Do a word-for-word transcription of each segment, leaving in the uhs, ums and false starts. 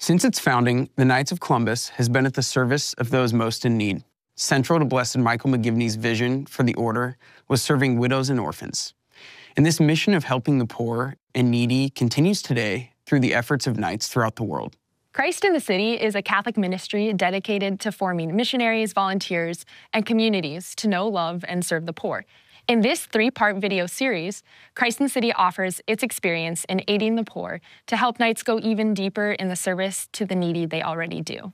Since its founding, the Knights of Columbus has been at the service of those most in need. Central to Blessed Michael McGivney's vision for the order was serving widows and orphans. And this mission of helping the poor and needy continues today through the efforts of Knights throughout the world. Christ in the City is a Catholic ministry dedicated to forming missionaries, volunteers, and communities to know, love, and serve the poor. In this three-part video series, Christ in the City offers its experience in aiding the poor to help Knights go even deeper in the service to the needy they already do.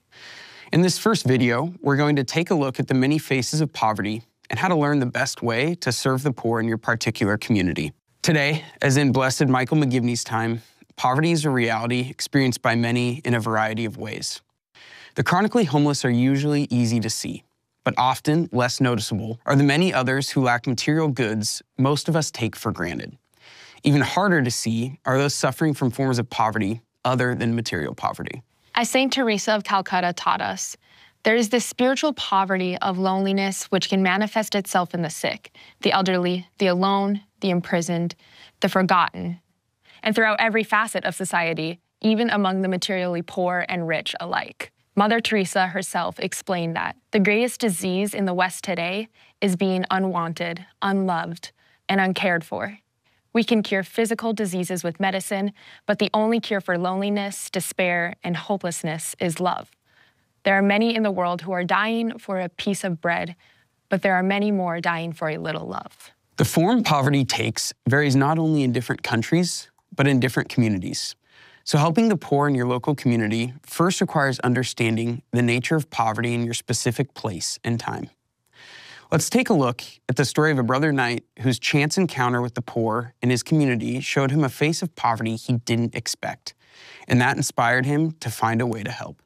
In this first video, we're going to take a look at the many faces of poverty and how to learn the best way to serve the poor in your particular community. Today, as in Blessed Michael McGivney's time, poverty is a reality experienced by many in a variety of ways. The chronically homeless are usually easy to see, but often less noticeable are the many others who lack material goods most of us take for granted. Even harder to see are those suffering from forms of poverty other than material poverty. As Saint Teresa of Calcutta taught us, there is this spiritual poverty of loneliness which can manifest itself in the sick, the elderly, the alone, the imprisoned, the forgotten, and throughout every facet of society, even among the materially poor and rich alike. Mother Teresa herself explained that the greatest disease in the West today is being unwanted, unloved, and uncared for. We can cure physical diseases with medicine, but the only cure for loneliness, despair, and hopelessness is love. There are many in the world who are dying for a piece of bread, but there are many more dying for a little love. The form poverty takes varies not only in different countries, but in different communities. So helping the poor in your local community first requires understanding the nature of poverty in your specific place and time. Let's take a look at the story of a brother Knight whose chance encounter with the poor in his community showed him a face of poverty he didn't expect, and that inspired him to find a way to help.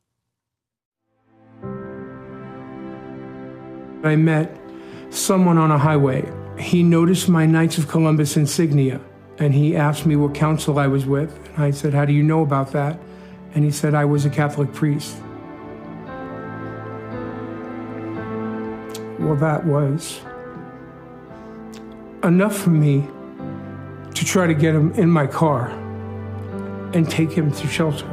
I met someone on a highway. He noticed my Knights of Columbus insignia, and he asked me what council I was with. And I said, "How do you know about that?" And he said, "I was a Catholic priest." Well, that was enough for me to try to get him in my car and take him to shelter.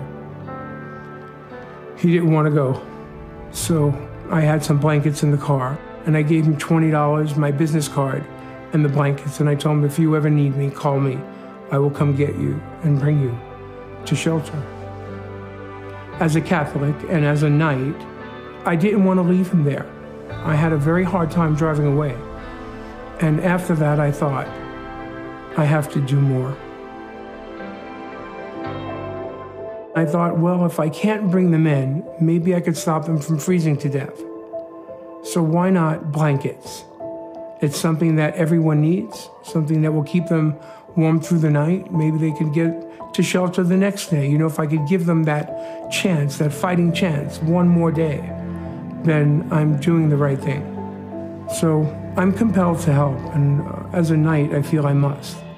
He didn't want to go, so I had some blankets in the car, and I gave him twenty dollars, my business card, and the blankets, and I told him, "If you ever need me, call me. I will come get you and bring you to shelter." As a Catholic and as a Knight, I didn't want to leave him there. I had a very hard time driving away. And after that, I thought, I have to do more. I thought, well, if I can't bring them in, maybe I could stop them from freezing to death. So why not blankets? It's something that everyone needs, something that will keep them warm through the night. Maybe they could get to shelter the next day. You know, if I could give them that chance, that fighting chance, one more day, then I'm doing the right thing. So I'm compelled to help, and uh, as a Knight, I feel I must.